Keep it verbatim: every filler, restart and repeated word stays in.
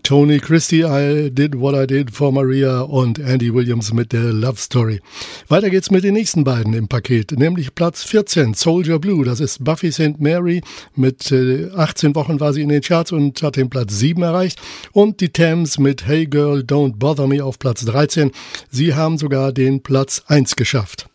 Tony Christie, I Did What I Did for Maria und Andy Williams mit der Love Story. Weiter geht's mit den nächsten beiden im Paket, nämlich Platz vierzehn, Soldier Blue, das ist Buffy Saint Mary, mit äh, achtzehn Wochen war sie in den Charts und hat den Platz sieben erreicht, und die Thames mit Hey Girl, Don't Bother Me auf Platz dreizehn, sie haben sogar den Platz eins geschafft.